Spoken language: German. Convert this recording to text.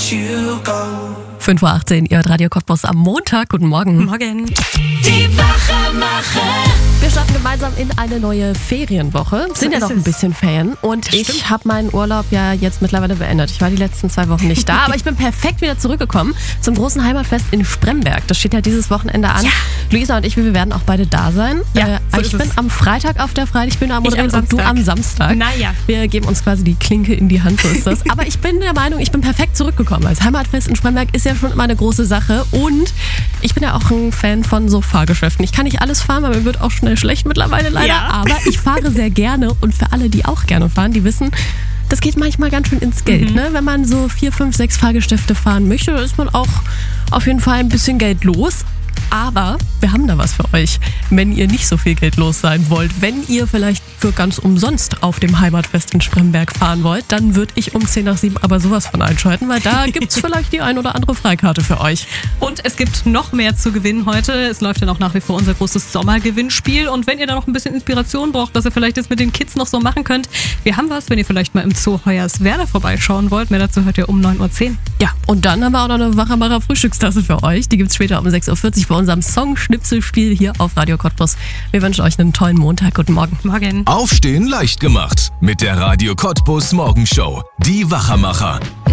5:18 Uhr, ihr hört Radio Cottbus am Montag. Guten Morgen. Morgen. Die Wachmacher. Wir starten gemeinsam in eine neue Ferienwoche. Sind ja noch ein bisschen Ferien. Und ich habe meinen Urlaub ja jetzt mittlerweile beendet. Ich war die letzten 2 Wochen nicht da, aber ich bin perfekt wieder zurückgekommen zum großen Heimatfest in Spremberg. Das steht ja dieses Wochenende an. Ja. Luisa und ich, wir werden auch beide da sein. Ja, so ich bin am Freitag auf der Freitagsbühne am Moderieren und du am Samstag. Naja. Wir geben uns quasi die Klinke in die Hand, so ist das. Aber ich bin der Meinung, ich bin perfekt zurückgekommen. Das Heimatfest in Spremberg ist ja schon immer eine große Sache. Und ich bin ja auch ein Fan von so Fahrgeschäften. Ich kann nicht alles fahren, weil mir wird auch schnell schlecht mittlerweile leider. Ja. Aber ich fahre sehr gerne. Und für alle, die auch gerne fahren, die wissen, das geht manchmal ganz schön ins Geld. Ne? Wenn man so 4, 5, 6 Fahrgeschäfte fahren möchte, dann ist man auch auf jeden Fall ein bisschen Geld los. Aber wir haben da was für euch, wenn ihr nicht so viel Geld los sein wollt. Wenn ihr vielleicht für ganz umsonst auf dem Heimatfest in Spremberg fahren wollt, dann würde ich um 10 nach 7 aber sowas von einschalten, weil da gibt es vielleicht die ein oder andere Freikarte für euch. Und es gibt noch mehr zu gewinnen heute. Es läuft ja noch nach wie vor unser großes Sommergewinnspiel. Und wenn ihr da noch ein bisschen Inspiration braucht, was ihr vielleicht jetzt mit den Kids noch so machen könnt, wir haben was, wenn ihr vielleicht mal im Zoo Hoyerswerda vorbeischauen wollt. Mehr dazu hört ihr um 9:10 Uhr. Ja, und dann haben wir auch noch eine Wachmacher Frühstückstasse für euch. Die gibt es später um 6:40 Uhr bei unserem Song-Schnipselspiel hier auf Radio Cottbus. Wir wünschen euch einen tollen Montag. Guten Morgen. Morgen. Aufstehen leicht gemacht mit der Radio Cottbus Morgenshow. Die Wachmacher.